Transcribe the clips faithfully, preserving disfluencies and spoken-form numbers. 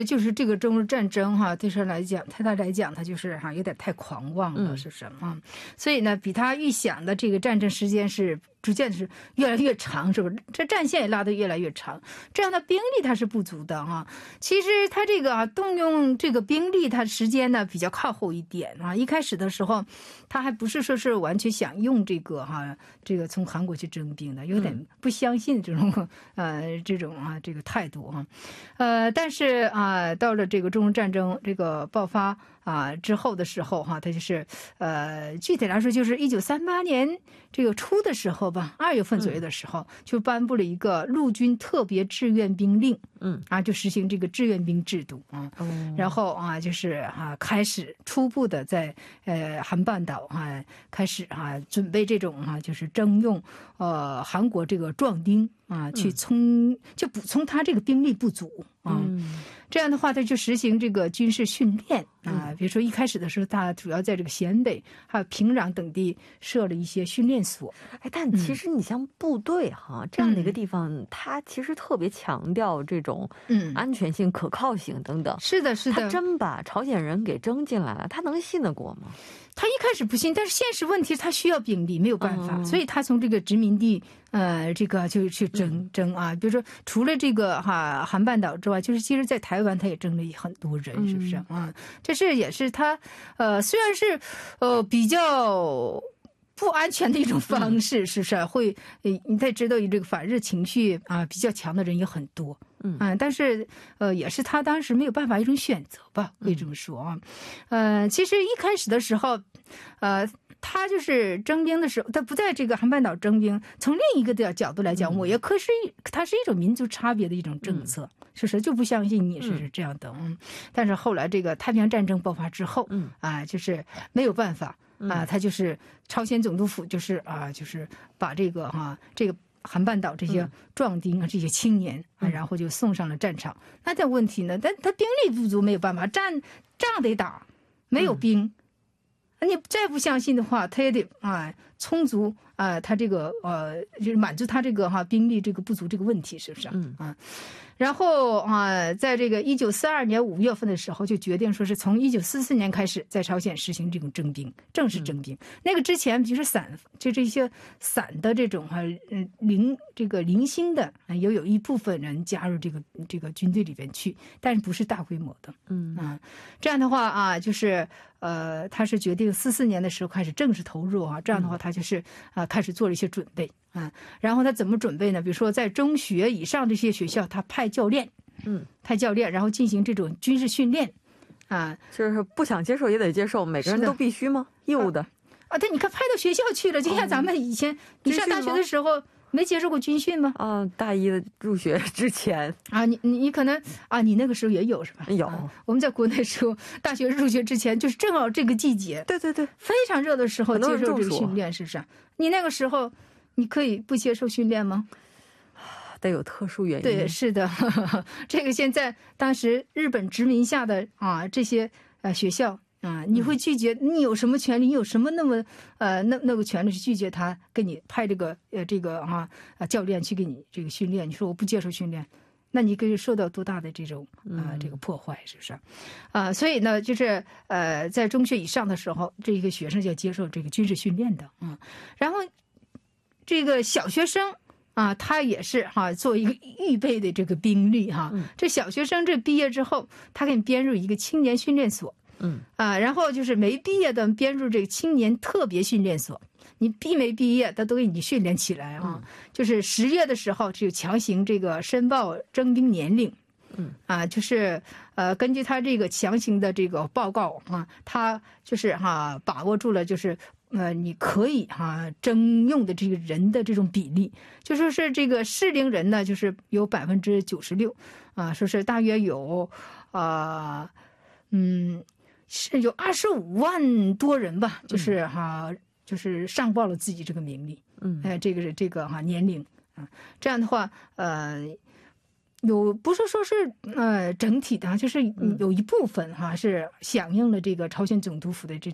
就是这个中日战争哈，对他来讲，对他来讲，他就是哈有点太狂妄了，是什么？所以呢，比他预想的这个战争时间是逐渐是越来越长，是不是？这战线也拉得越来越长，这样的兵力它是不足的哈。其实他这个啊动用这个兵力，它时间呢比较靠后一点啊。一开始的时候，他还不是说是完全想用这个哈，这个从韩国去征兵的，有点不相信这种呃这种啊这个态度啊，呃，但是啊。啊，到了这个中日战争这个爆发啊之后的时候哈，他就是呃，具体来说就是一九三八年这个初的时候吧，二月份左右的时候，就颁布了一个陆军特别志愿兵令，嗯啊，就实行这个志愿兵制度啊，嗯、然后啊就是啊开始初步的在呃韩半岛啊开始啊准备这种啊就是征用呃韩国这个壮丁啊去充就补充他这个兵力不足啊。嗯这样的话，他就实行这个军事训练啊，比如说一开始的时候，他主要在这个咸北还有平壤等地设了一些训练所。 哎，但其实你像部队哈、嗯、这样的一个地方，嗯、它其实特别强调这种安全性、可靠性等等。 是的，是的。 他真把朝鲜人给征进来了，他能信得过吗？ 他一开始不信，但是现实问题他需要兵力，没有办法，嗯、所以他从这个殖民地呃这个就去征征啊，比如说除了这个哈韩半岛之外，就是其实在台湾他也征了很多人，是不是啊、嗯？这是也是他呃虽然是呃比较不安全的一种方式，是不是、啊？会你才知道这个反日情绪啊比较强的人也很多。嗯，但是呃，也是他当时没有办法一种选择吧，可以这么说啊。呃，其实一开始的时候，呃，他就是征兵的时候，他不在这个韩半岛征兵。从另一个的角度来讲，我也可是它是一种民族差别的一种政策，是不是？就不相信你是这样的。嗯，但是后来这个太平洋战争爆发之后，嗯啊，就是没有办法啊，他就是朝鲜总督府就是啊，就是把这个哈、啊、这个。韩半岛这些壮丁啊，这些青年啊，然后就送上了战场。那这问题呢？但他兵力不足，没有办法，战仗得打，没有兵。你再不相信的话，他也得啊充足啊，他这个呃，就是满足他这个哈兵力这个不足这个问题，是不是啊？啊然后啊，在这个一九四二年五月份的时候，就决定说是从一九四四年开始，在朝鲜实行这种征兵，正式征兵。嗯、那个之前就是散，就这些散的这种啊，嗯零这个零星的，也有一部分人加入这个这个军队里边去，但是不是大规模的。嗯啊，这样的话啊，就是呃，他是决定四四年的时候开始正式投入啊，这样的话他就是啊开始做了一些准备。啊，然后他怎么准备呢？比如说，在中学以上这些学校，他派教练，嗯，派教练，然后进行这种军事训练，啊， 就是不想接受也得接受，每个人都必须吗？义务的啊？对，你看派到学校去了，就像咱们以前、哦、你上大学的时候没接受过军训吗？ 啊，大一的入学之前啊，你你你可能啊，你那个时候也有是吧？ 有、 啊，我们在国内时候，大学入学之前就是正好这个季节， 对对对， 非常热的时候接受这个训练，是不是？你那个时候。你可以不接受训练吗？ 得有特殊原因。 对，是的，呵呵这个现在当时日本殖民下的啊这些呃学校啊，你会拒绝？你有什么权利？你有什么那么呃那那个权利去拒绝他给你派这个呃这个啊啊教练去给你这个训练？你说我不接受训练，那你可以受到多大的这种啊、呃、这个破坏，是不是？啊，所以呢，就是呃在中学以上的时候，这一个学生就要接受这个军事训练的啊，然后。这个小学生啊，他也是哈、啊，做一个预备的这个兵力哈、啊。嗯、这小学生这毕业之后，他给你编入一个青年训练所，嗯啊，然后就是没毕业的编入这个青年特别训练所。你毕没毕业，他都给你训练起来啊。嗯、就是十月的时候就强行这个申报征兵年龄，嗯啊，就是呃根据他这个强行的这个报告啊，他就是哈、啊、把握住了就是。呃，你可以哈、啊、征用的这个人的这种比例，就说是这个适龄人呢，就是有百分之九十六，啊，说是大约有啊、呃，嗯，是有二十五万多人吧，就是哈、啊，就是上报了自己这个名利，嗯，哎，这个是这个哈、啊、年龄啊，这样的话，呃。有不是说是呃整体的，就是有一部分哈、啊、是响应了这个朝鲜总督府的这种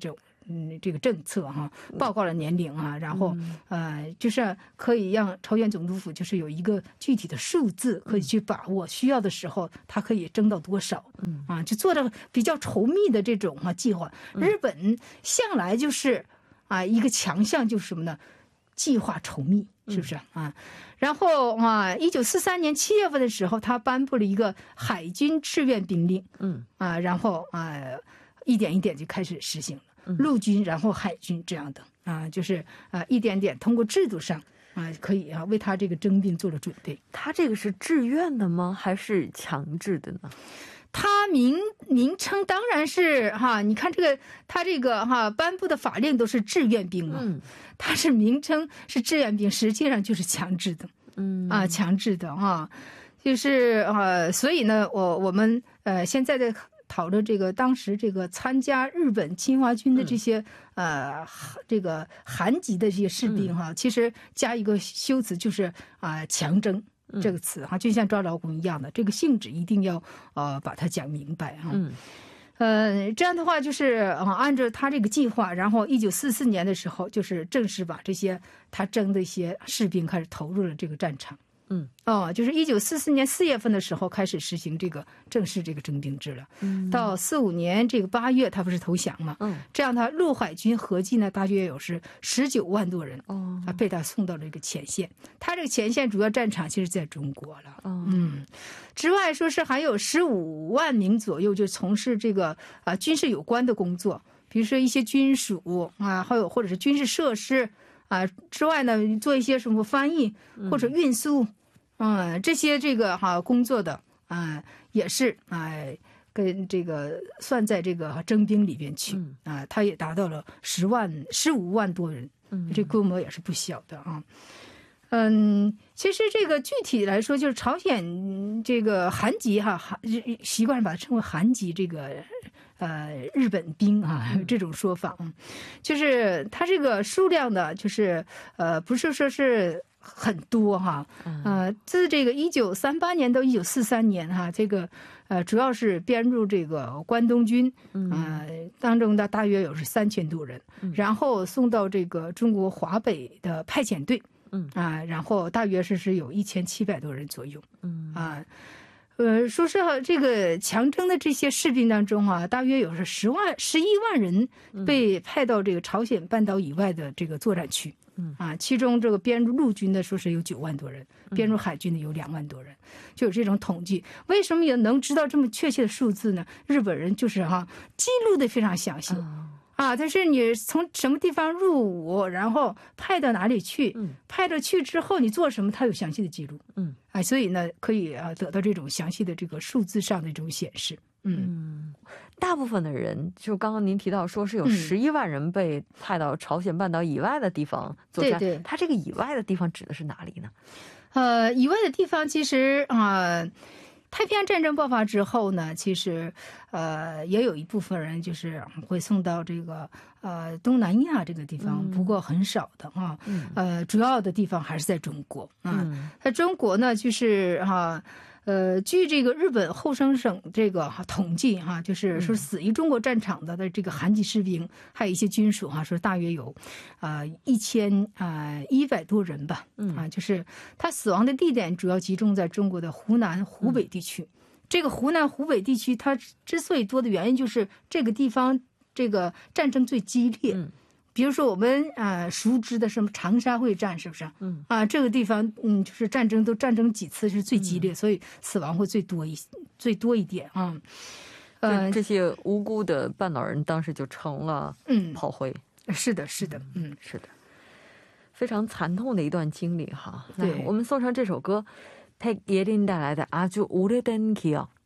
嗯这个政策哈，报告了年龄啊，然后呃就是可以让朝鲜总督府就是有一个具体的数字可以去把握，需要的时候他可以征到多少啊，就做着比较稠密的这种啊计划。日本向来就是啊一个强项就是什么呢？计划稠密，是不是啊？然后啊，一九四三年七月份的时候，他颁布了一个海军志愿兵令，嗯啊，然后啊，一点一点就开始实行了，陆军，然后海军这样的啊，就是啊，一点点通过制度上啊，可以啊为他这个征兵做了准备。 他这个是志愿的吗？还是强制的呢？ 它名名称当然是哈，你看这个它这个哈颁布的法令都是志愿兵嘛，嗯，它是名称是志愿兵，实际上就是强制的，嗯啊，强制的啊，就是啊，所以呢，我我们呃现在在讨论这个当时这个参加日本侵华军的这些、嗯、呃这个韩籍的这些士兵哈，嗯、其实加一个修辞就是啊、呃、强征。这个词哈，就像抓劳工一样的，这个性质一定要呃把它讲明白哈。嗯，呃，这样的话就是啊，按照他这个计划，然后一九四四年的时候，就是正式把这些他征的一些士兵开始投入了这个战场。嗯，哦，就是一九四四年四月份的时候开始实行这个正式这个征兵制了。嗯，到四五年这个八月，他不是投降嘛？嗯，这样他陆海军合计呢，大约有是十九万多人。哦，啊，被他送到了这个前线。他这个前线主要战场其实在中国了。哦，嗯，之外说是还有十五万名左右就从事这个啊军事有关的工作，比如说一些军属啊，还有或者是军事设施啊之外呢，做一些什么翻译或者运输。嗯，这些这个哈工作的啊、呃、也是哎、呃、跟这个算在这个征兵里边去啊、呃，他也达到了十万十五万多人，嗯，这规模也是不小的啊。嗯，其实这个具体来说，就是朝鲜这个韩籍哈，韩习惯把它称为韩籍这个呃日本兵啊这种说法，就是它这个数量呢，就是呃不是说是。很多哈，呃，自这个一九三八年到一九四三年哈，这个呃主要是编入这个关东军，呃当中的大约有是三千多人，然后送到这个中国华北的派遣队，嗯啊，然后大约是是有一千七百多人左右，嗯啊。呃，说实话，这个强征的这些士兵当中啊，大约有是十万、十一万人被派到这个朝鲜半岛以外的这个作战区，嗯啊，其中这个编入陆军的说是有九万多人，编入海军的有两万多人，就有这种统计。为什么也能知道这么确切的数字呢？日本人就是哈、啊、记录的非常详细。嗯啊，但是你从什么地方入伍，然后派到哪里去，嗯，派到去之后你做什么，他有详细的记录，嗯，啊，所以呢，可以啊得到这种详细的这个数字上的这种显示，嗯， 嗯大部分的人，就刚刚您提到说是有十一万人被派到朝鲜半岛以外的地方作战，对对，他这个以外的地方指的是哪里呢？ 呃，以外的地方其实啊。呃太平洋战争爆发之后呢，其实，呃，也有一部分人就是会送到这个呃东南亚这个地方，嗯、不过很少的啊，嗯、呃，主要的地方还是在中国啊。嗯、在中国呢，就是哈、啊，呃，据这个日本厚生省这个、啊、统计哈、啊，就是说死于中国战场的的这个韩籍士兵，嗯、还有一些军属哈、啊，说大约有啊一千啊一百多人吧，嗯、啊，就是他死亡的地点主要集中在中国的湖南、湖北地区。嗯这个湖南、湖北地区，它之所以多的原因，就是这个地方这个战争最激烈。嗯，比如说我们啊、呃、熟知的什么长沙会战，是不是？嗯啊，这个地方嗯，就是战争都战争几次是最激烈，嗯、所以死亡会最多一最多一点啊。 呃，这些无辜的半岛人当时就成了嗯炮灰。 嗯、是的，是的，嗯， 是的，非常惨痛的一段经历哈。对，我们送上这首歌。백예린带来的아주 오래된 기억